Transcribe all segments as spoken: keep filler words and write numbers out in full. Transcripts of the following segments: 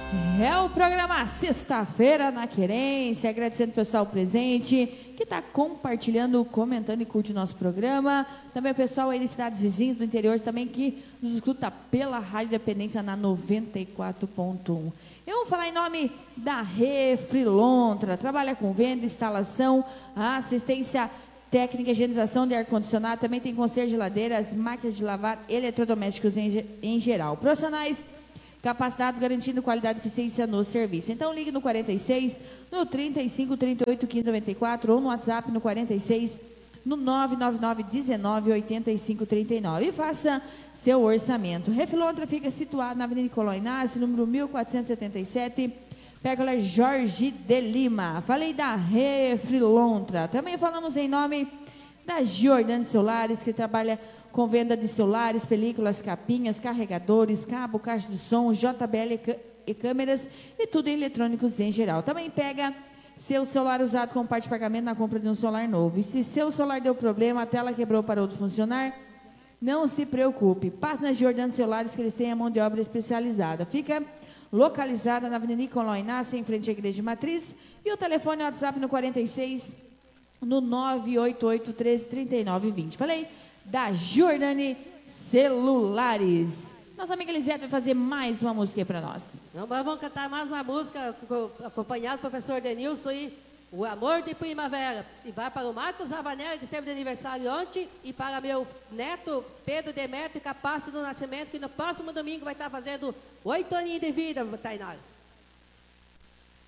É o programa Sexta-feira na Querência, agradecendo o pessoal presente, que está compartilhando, comentando e curte o nosso programa. Também o pessoal aí de cidades vizinhas do interior também que nos escuta pela Rádio Dependência na noventa e quatro ponto um. Eu vou falar em nome da Refrilontra, trabalha com venda, instalação, assistência técnica, higienização de ar-condicionado, também tem conserto de geladeiras, máquinas de lavar, eletrodomésticos em, em geral. Profissionais capacitado, garantindo qualidade e eficiência no serviço. Então ligue no quarenta e seis, no trinta e cinco, trinta e oito, quinze, noventa e quatro ou no WhatsApp no quarenta e seis, no nove nove nove, dezenove, oitenta e cinco, trinta e nove e faça seu orçamento. Refilontra fica situado na Avenida Nicolau Inácio, número mil quatrocentos e setenta e sete, Pérola Jorge de Lima. Falei da Refilontra. Também falamos em nome da Giordani Celulares, que trabalha com venda de celulares, películas, capinhas, carregadores, cabo, caixa de som, J B L e câmeras e tudo em eletrônicos em geral. Também pega seu celular usado como parte de pagamento na compra de um celular novo. E se seu celular deu problema, a tela quebrou, parou de funcionar, não se preocupe. Passe na Giordani Celulares, que eles têm a mão de obra especializada. Fica localizada na Avenida Nicolau Inácio, em frente à Igreja de Matriz. E o telefone é o WhatsApp no quarenta e seis, no nove oito oito, treze, trinta e nove, vinte. Falei da Giordani Celulares. Nossa amiga Elisete vai fazer mais uma música aí para nós. Então, vamos cantar mais uma música acompanhado do professor Denilson e O Amor de Primavera. E vai para o Marcos Ravanelli, que esteve de aniversário ontem, e para meu neto Pedro Demetrio Capasso do Nascimento, que no próximo domingo vai estar fazendo oito aninhos de vida, Tainara.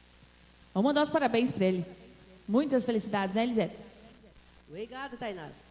Vamos mandar os parabéns para ele. Muitas felicidades, né, Elisete? Obrigado, Tainara.